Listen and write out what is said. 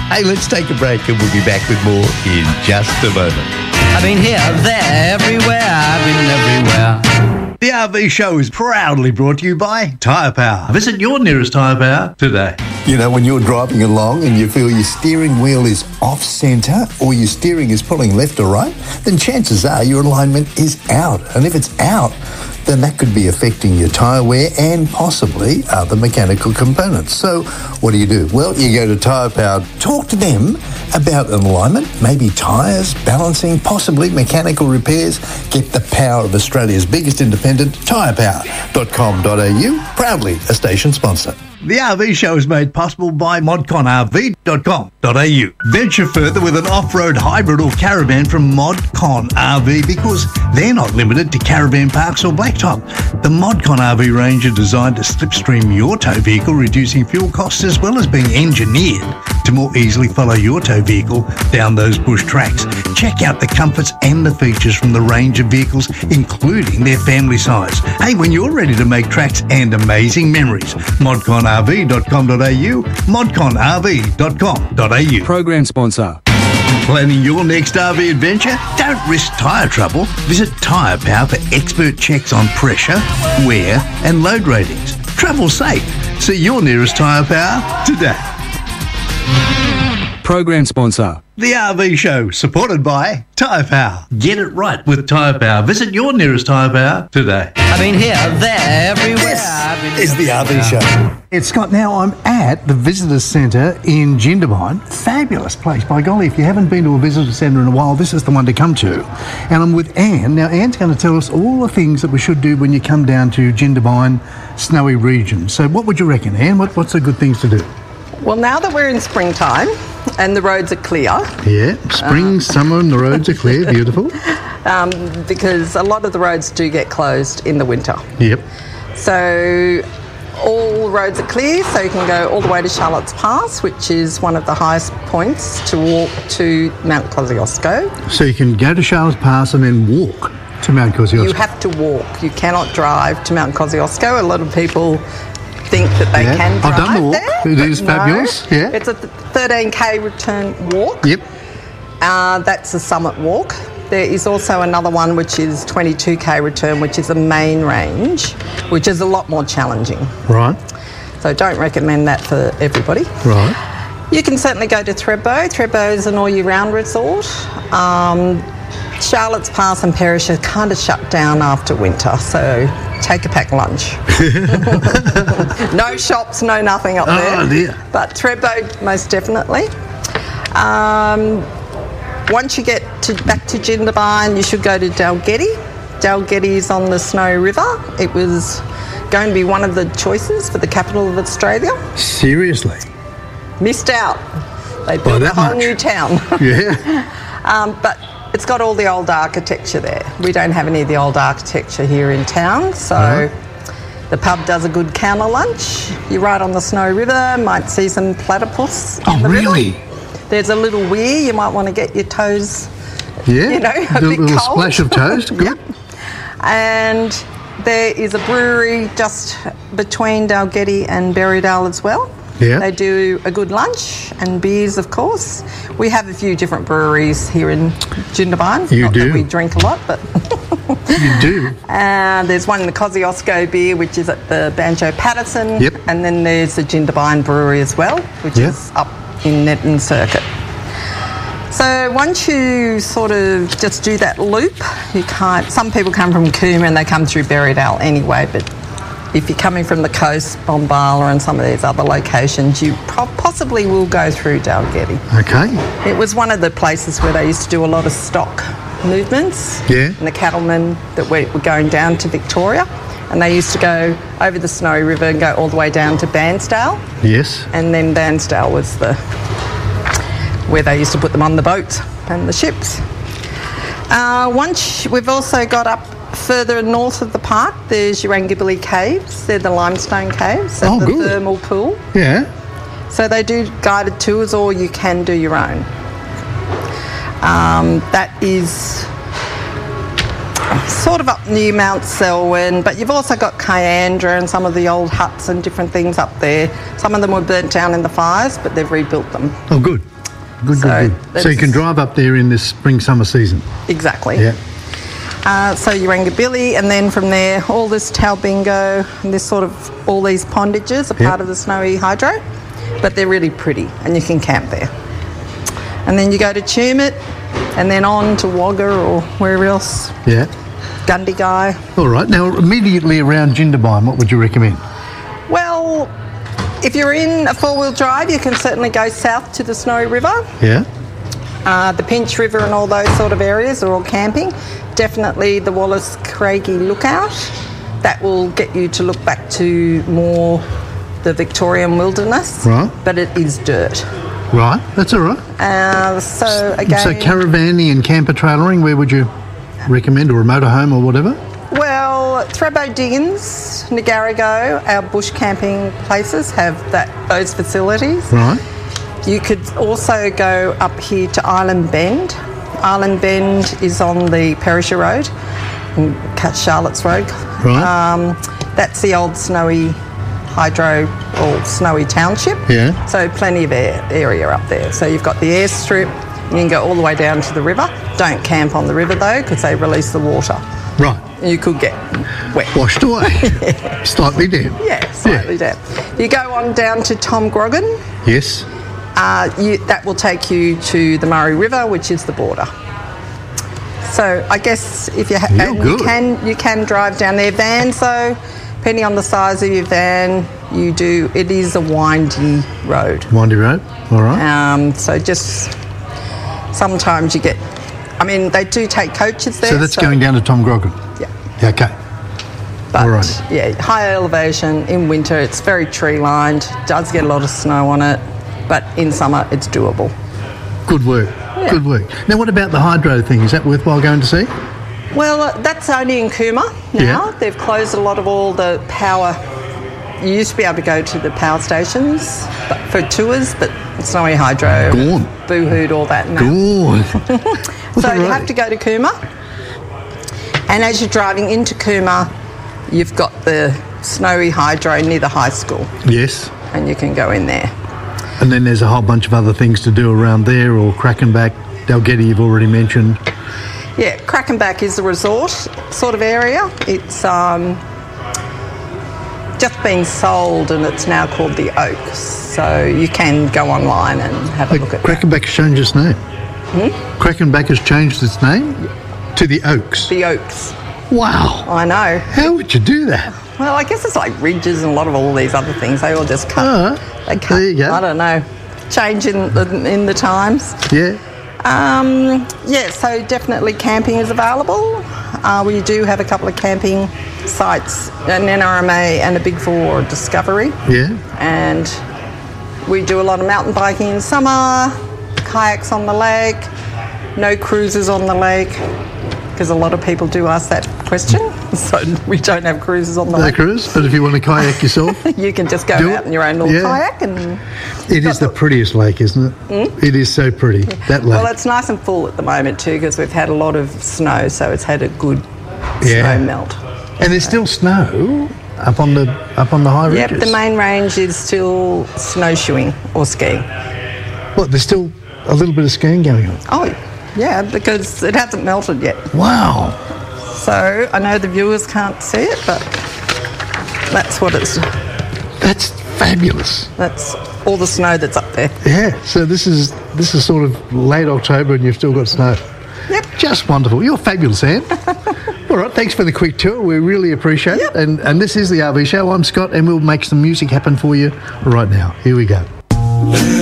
Hey, let's take a break and we'll be back with more in just a moment. I've been here, there, everywhere. I've been everywhere. The RV Show is proudly brought to you by Tyre Power. Visit your nearest Tyre Power today. You know, when you're driving along and you feel your steering wheel is off-centre or your steering is pulling left or right, then chances are your alignment is out. And if it's out, then that could be affecting your tyre wear and possibly other mechanical components. So what do? Well, you go to Tyre Power, talk to them about an alignment, maybe tyres, balancing, possibly mechanical repairs. Get the power of Australia's biggest independent, tyrepower.com.au, proudly a station sponsor. The RV Show is made possible by modconrv.com.au. Venture further with an off-road hybrid or caravan from ModCon RV because they're not limited to caravan parks or blacktop. The ModCon RV range are designed to slipstream your tow vehicle, reducing fuel costs as well as being engineered to more easily follow your tow vehicle down those bush tracks. Check out the comforts and the features from the range of vehicles, including their family size. Hey, when you're ready to make tracks and amazing memories, modconrv.com.au, modconrv.com.au. Program sponsor. Planning your next RV adventure? Don't risk tyre trouble. Visit Tyre Power for expert checks on pressure, wear and load ratings. Travel safe. See your nearest Tyre Power today. Program sponsor. The RV Show, supported by Tyre Power. Get it right with Tyre Power. Visit your nearest Tyre Power today. I've been here, there, everywhere. I've been Is the everywhere. RV Show. It's Scott. Now I'm at the Visitor Centre in Jindabyne. Fabulous place. By golly, if you haven't been to a visitor centre in a while, this is the one to come to. And I'm with Anne. Now Anne's going to tell us all the things that we should do when you come down to Jindabyne, snowy region. So what would you reckon, Anne? What's the good things to do? Well, now that we're in springtime and the roads are clear, Yeah, spring, summer and the roads are clear. Beautiful. because a lot of the roads do get closed in the winter. Yep. So all roads are clear, so you can go all the way to Charlotte's Pass, which is one of the highest points to walk to Mount Kosciuszko. So you can go to Charlotte's Pass and then walk to Mount Kosciuszko. You have to walk. You cannot drive to Mount Kosciuszko. A lot of people think that they Yeah. can I've drive done the walk. there. It but is fabulous. Yeah. It's a 13k return walk. Yep. That's a summit walk. There is also another one which is 22k return, which is a main range, which is a lot more challenging. Right. So don't recommend that for everybody. Right. You can certainly go to Thredbo. Thredbo is an all-year-round resort. Charlotte's Pass and Perisher kind of shut down after winter, so take a packed lunch. No shops, no nothing up there. Oh dear. But Thredbo, most definitely. Once you get back to Jindabyne, you should go to Dalgety. Dalgety is on the Snowy River. It was going to be one of the choices for the capital of Australia. Seriously. Missed out. They built a that whole much? new town. Yeah. But it's got all the old architecture there. We don't have any of the old architecture here in town, so the pub does a good counter lunch. You're right on the Snowy River, might see some platypus in the river. There's a little weir, you might want to get your toes, Yeah. you know, a a bit little cold. splash of toast. Good. Yep. And there is a brewery just between Dalgety and Berrydale as well. Yeah. They do a good lunch and beers, of course. We have a few different breweries here in Jindabyne. You Not do. that we drink a lot, but You do. there's one in the Kosciuszko beer, which is at the Banjo Patterson. Yep. And then there's the Jindabyne Brewery as well, which Yep. is up in Netton Circuit. So once you sort of just do that loop, you can't. Some people come from Cooma and they come through Berrydale anyway, but if you're coming from the coast, Bombala and some of these other locations, you possibly will go through Dalgety. Okay. It was one of the places where they used to do a lot of stock movements. Yeah. And the cattlemen that were going down to Victoria, and they used to go over the Snowy River and go all the way down to Bairnsdale, Yes. and then Bairnsdale was where they used to put them on the boats and the ships. Once we've also got up further north of the park, there's Urangibili Caves. They're the limestone caves at Oh, the good. thermal pool. Yeah. So they do guided tours, or you can do your own. That is sort of up near Mount Selwyn, but you've also got Kyandra and some of the old huts and different things up there. Some of them were burnt down in the fires, but they've rebuilt them. Oh, good. Good. So you can drive up there in this spring-summer season. Exactly. Yeah. So Urangabilly, and then from there, all this Talbingo, and this sort of, all these pondages are part of the Snowy Hydro, but they're really pretty, and you can camp there. And then you go to Tumut, and then on to Wagga or wherever else. Yeah. Gundagai. All right. Now, immediately around Jindabyne, what would you recommend? Well, if you're in a four-wheel drive, you can certainly go south to the Snowy River. Yeah. The Pinch River and all those sort of areas are all camping. Definitely the Wallace Craigie Lookout. That will get you to look back to more the Victorian wilderness. Right. But it is dirt. Right. That's all right. So again... So caravanning and camper trailering, where would you recommend, or a motorhome or whatever? Well, Thredbo Diggins, Nagarago, our bush camping places have those facilities. Right. You could also go up here to Island Bend. Island Bend is on the Perisher Road, and Charlotte's Road. Right. That's the old Snowy Hydro or Snowy Township. Yeah. So plenty of area up there. So you've got the airstrip. You can go all the way down to the river. Don't camp on the river though, because they release the water. Right. You could get wet. Washed away. Slightly damp. Yeah, slightly damp. You go on down to Tom Grogan. Yes. That will take you to the Murray River, which is the border. So I guess if you you can drive down there. Vans though, depending on the size of your van, it is a windy road. Windy road. All right. So just sometimes you get. I mean, they do take coaches there. So that's going down to Tom Grogan. Yeah. Okay. But all right. Yeah, high elevation in winter. It's very tree lined. Does get a lot of snow on it. But in summer, it's doable. Good work. Yeah. Good work. Now, what about the hydro thing? Is that worthwhile going to see? Well, that's only in Cooma now. Yeah. They've closed a lot of all the power. You used to be able to go to the power stations for tours, but Snowy Hydro, Gone. Boohooed, all that now. Gone. So you have to go to Cooma. And as you're driving into Cooma, you've got the Snowy Hydro near the high school. Yes. And you can go in there. And then there's a whole bunch of other things to do around there, or Crackenback, Dalgety you've already mentioned. Yeah, Crackenback is a resort sort of area. It's just been sold and it's now called the Oaks. So you can go online and have a look at Crackenback has changed its name. Crackenback has changed its name to the Oaks. The Oaks. Wow. I know. How would you do that? Well, I guess it's like ridges and a lot of all these other things. They all just cut. They cut. There you go. I don't know. Change in the times. Yeah. Yeah, so definitely camping is available. We do have a couple of camping sites, an NRMA and a Big Four Discovery. Yeah. And we do a lot of mountain biking in summer, kayaks on the lake, no cruises on the lake, because a lot of people do ask that question. So we don't have cruises on the lake. No cruise, but if you want to kayak yourself, you can just go out in your own little kayak. And it is the prettiest lake, isn't it? It is so pretty, that lake. Well, it's nice and full at the moment too, because we've had a lot of snow, so it's had a good snow melt. And there's still snow up on the high ridges. Yep, the main range is still snowshoeing or skiing. What, there's still a little bit of skiing going on? Oh, yeah, because it hasn't melted yet. Wow. So I know the viewers can't see it, but that's what it's. That's fabulous. That's all the snow that's up there. Yeah. So this is sort of late October, and you've still got snow. Yep. Just wonderful. You're fabulous, Anne. All right. Thanks for the quick tour. We really appreciate it. And this is the RV Show. I'm Scott, and we'll make some music happen for you right now. Here we go.